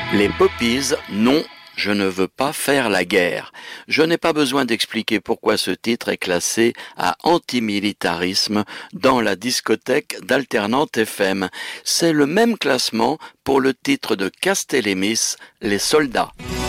Les Poppies, non, je ne veux pas faire la guerre. Je n'ai pas besoin d'expliquer pourquoi ce titre est classé à antimilitarisme dans la discothèque d'Alternante FM. C'est le même classement pour le titre de Castellémis, Les Soldats.